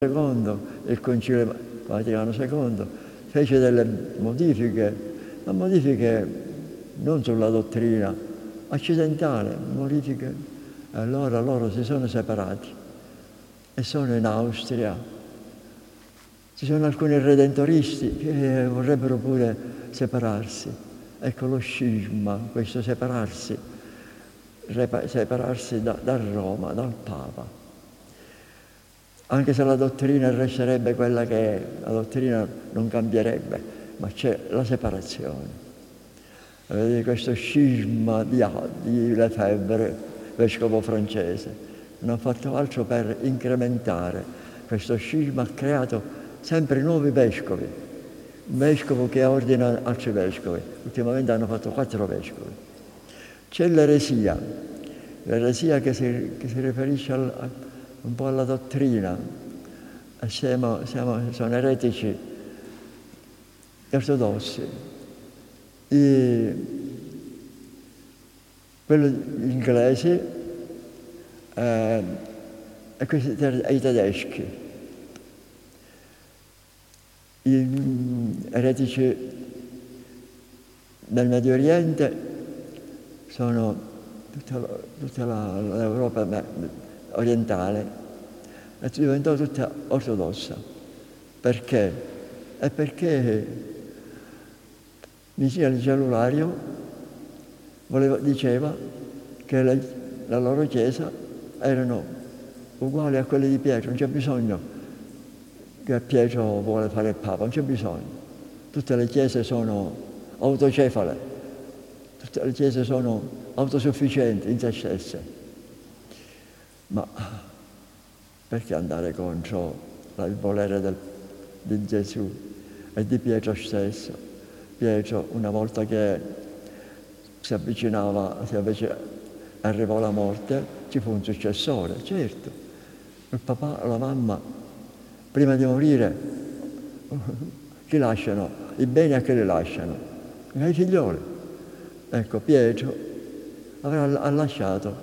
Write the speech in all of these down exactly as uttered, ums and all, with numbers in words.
secondo, il Concilio Vaticano secondo, fece delle modifiche, ma modifiche non sulla dottrina occidentale, modifiche. E allora loro si sono separati e sono in Austria. Ci sono alcuni redentoristi che vorrebbero pure separarsi. Ecco lo scisma, questo separarsi, separarsi da, da Roma, dal Papa. Anche se la dottrina resterebbe quella che è, la dottrina non cambierebbe, ma c'è la separazione. Vedete questo scisma di, di Lefebvre, vescovo francese, non ha fatto altro per incrementare questo scisma, ha creato sempre nuovi vescovi, un vescovo che ordina altri vescovi, ultimamente hanno fatto quattro vescovi. C'è l'eresia, l'eresia che si, che si riferisce al, un po' alla dottrina. Siamo, siamo, sono eretici ortodossi. I, quelli inglesi eh, e questi i tedeschi. I eretici del Medio Oriente sono tutta, tutta la, l'Europa orientale è diventata tutta ortodossa. Perché? È perché vicino al cellulario voleva, diceva che la, la loro chiesa erano uguali a quelle di Pietro, non c'è bisogno che Pietro vuole fare il Papa, non c'è bisogno. Tutte le chiese sono autocefale, tutte le chiese sono autosufficienti in se stesse. Ma perché andare contro il volere del, di Gesù e di Pietro stesso? Pietro, una volta che si avvicinava, si avvicinava, arrivò la morte, ci fu un successore, certo. Il papà, la mamma, prima di morire, chi lasciano? I beni a che li lasciano? Ai figlioli. Ecco, Pietro avrà ha lasciato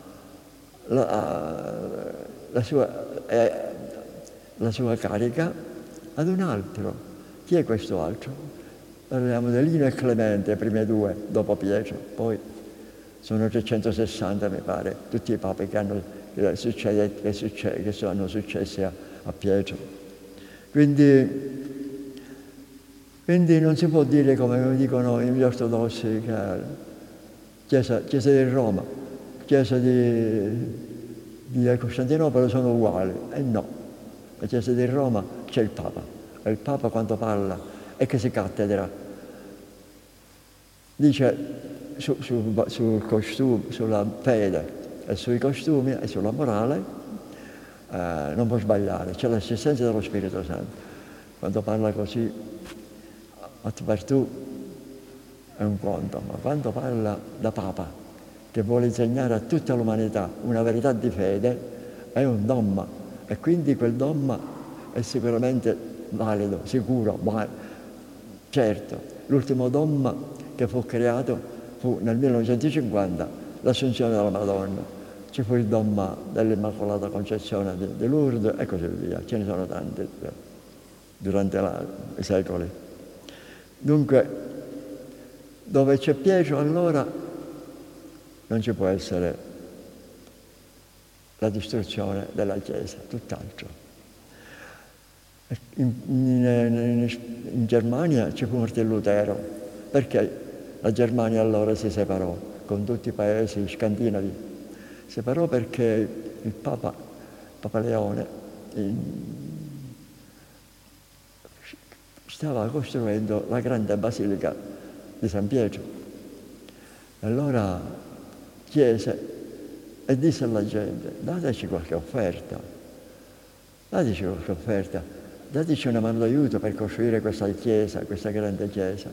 la, la, sua, eh, la sua carica ad un altro. Chi è questo altro? Parliamo di Lino e Clemente, i primi due, dopo Pietro. Poi sono trecentosessanta, mi pare, tutti i papi che hanno, che succede, che succede, che sono successi a, a Pietro. Quindi, quindi non si può dire, come dicono gli ortodossi, che Chiesa, Chiesa di Roma, Chiesa di, di Costantinopoli sono uguali. E no, la Chiesa di Roma c'è il Papa, e il Papa quando parla e che si cattedra dice su, su, sul costume, sulla fede e sui costumi e sulla morale eh, non può sbagliare, c'è l'assistenza dello Spirito Santo. Quando parla così per tu è un conto, ma quando parla da Papa che vuole insegnare a tutta l'umanità una verità di fede è un dogma, e quindi quel dogma è sicuramente valido, sicuro, ma certo. L'ultimo dogma che fu creato fu nel millenovecentocinquanta l'Assunzione della Madonna, ci fu il dogma dell'Immacolata Concezione di, di Lourdes e così via, ce ne sono tanti durante la, i secoli. Dunque, dove c'è Pietro allora non ci può essere la distruzione della Chiesa, tutt'altro. In, in, in, in Germania ci fu Martin Lutero, perché la Germania allora si separò con tutti i paesi scandinavi. Si separò perché il Papa, Papa Leone, in, stava costruendo la grande basilica di San Pietro. Allora chiese e disse alla gente: dateci qualche offerta, dateci qualche offerta, dateci una mano d'aiuto per costruire questa chiesa, questa grande chiesa.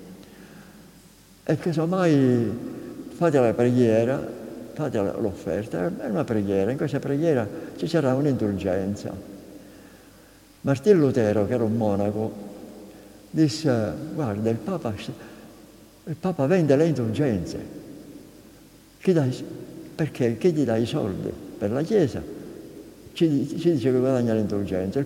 E casomai fate la preghiera, fate l'offerta, è una preghiera, in questa preghiera ci sarà un'indulgenza. Martin Lutero, che era un monaco, disse: guarda, il Papa, il Papa vende le indulgenze. Chi dà, perché? Chi gli dà i soldi per la Chiesa? ci, ci dice che guadagna l'indulgenza.